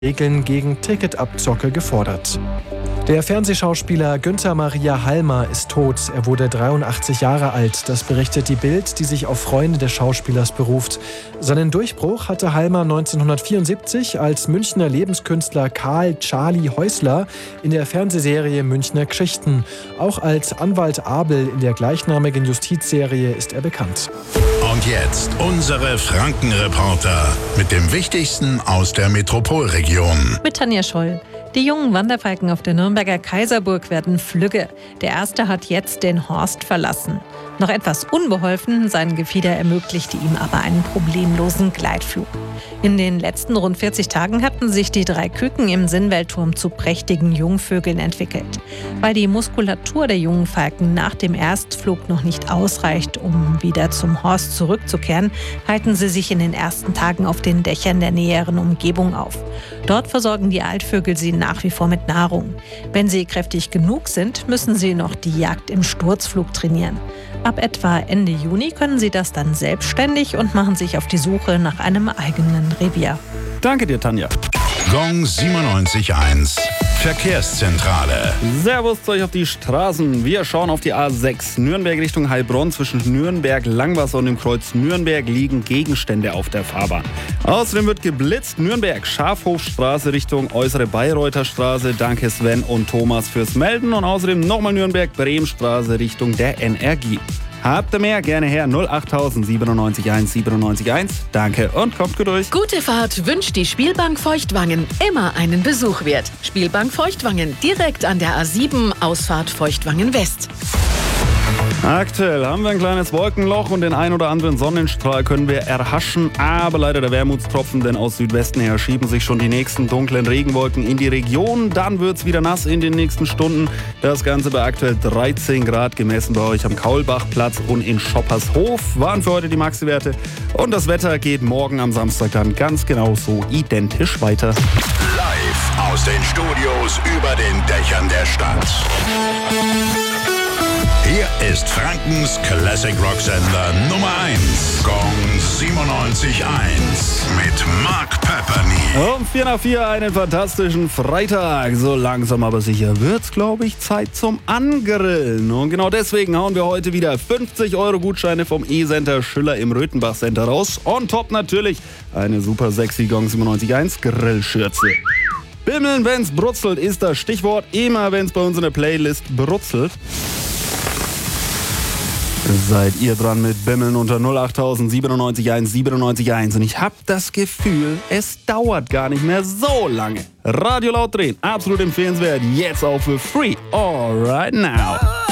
Regeln gegen Ticketabzocke gefordert. Der Fernsehschauspieler Günther Maria Halmer ist tot. Er wurde 83 Jahre alt. Das berichtet die Bild, die sich auf Freunde des Schauspielers beruft. Seinen Durchbruch hatte Halmer 1974 als Münchner Lebenskünstler Karl Charlie Häusler in der Fernsehserie Münchner Geschichten. Auch als Anwalt Abel in der gleichnamigen Justizserie ist er bekannt. Und jetzt unsere Frankenreporter mit dem Wichtigsten aus der Metropolregion. Mit Tanja Scholl. Die jungen Wanderfalken auf der Nürnberger Kaiserburg werden flügge. Der erste hat jetzt den Horst verlassen. Noch etwas unbeholfen, sein Gefieder ermöglichte ihm aber einen problemlosen Gleitflug. In den letzten rund 40 Tagen hatten sich die 3 Küken im Sinnweltturm zu prächtigen Jungvögeln entwickelt. Weil die Muskulatur der jungen Falken nach dem Erstflug noch nicht ausreicht, um wieder zum Horst zurückzukehren, halten sie sich in den ersten Tagen auf den Dächern der näheren Umgebung auf. Dort versorgen die Altvögel sie nach wie vor mit Nahrung. Wenn sie kräftig genug sind, müssen sie noch die Jagd im Sturzflug trainieren. Ab etwa Ende Juni können sie das dann selbstständig und machen sich auf die Suche nach einem eigenen Revier. Danke dir, Tanja. Gong 97.1 Verkehrszentrale. Servus zu euch auf die Straßen. Wir schauen auf die A6 Nürnberg Richtung Heilbronn. Zwischen Nürnberg, Langwasser und dem Kreuz Nürnberg liegen Gegenstände auf der Fahrbahn. Außerdem wird geblitzt. Nürnberg, Schafhofstraße Richtung Äußere Bayreuther Straße. Danke Sven und Thomas fürs Melden. Und außerdem nochmal Nürnberg, Bremenstraße Richtung der NRG. Habt ihr mehr? Gerne her. 08000 97 1. Danke und kommt gut durch. Gute Fahrt wünscht die Spielbank Feuchtwangen. Immer einen Besuch wert. Spielbank Feuchtwangen, direkt an der A7, Ausfahrt Feuchtwangen West. Aktuell haben wir ein kleines Wolkenloch und den ein oder anderen Sonnenstrahl können wir erhaschen, aber leider der Wermutstropfen, denn aus Südwesten her schieben sich schon die nächsten dunklen Regenwolken in die Region. Dann wird's wieder nass in den nächsten Stunden. Das Ganze bei aktuell 13 Grad gemessen bei euch am Kaulbachplatz und in Schoppershof waren für heute die Maxi-Werte. Und das Wetter geht morgen am Samstag dann ganz genau so identisch weiter. Live aus den Studios über den Dächern der Stadt. Hier ist Frankens Classic Rock Sender Nummer 1. Gong 97.1 mit Mark Pepperny. Um 4 nach 4 einen fantastischen Freitag. So langsam aber sicher wird's, glaube ich, Zeit zum Angrillen. Und genau deswegen hauen wir heute wieder 50 € Gutscheine vom E-Center Schüller im Röthenbach Center raus. On top natürlich eine super sexy Gong 97.1 Grillschürze. Bimmeln, wenn's brutzelt, ist das Stichwort. Immer wenn's bei uns in der Playlist brutzelt, seid ihr dran mit Bimmeln unter 08000 97 1. Und ich hab das Gefühl, es dauert gar nicht mehr so lange. Radio laut drehen, absolut empfehlenswert. Jetzt auch für free. All right now.